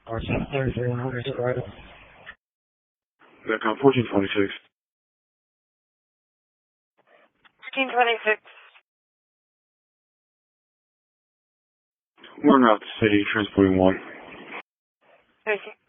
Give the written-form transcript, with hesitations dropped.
3300 to right. Back on 1426. 1426. We're out the city, transporting one. Tracy.